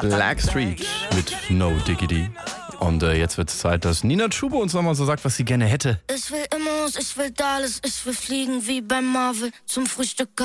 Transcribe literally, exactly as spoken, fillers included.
Blackstreet mit No Diggity. Und äh, jetzt wird es Zeit, dass Nina Chuba uns nochmal so sagt, was sie gerne hätte. Ich will Immos, ich will Dallas, ich will fliegen wie bei Marvel zum Frühstück.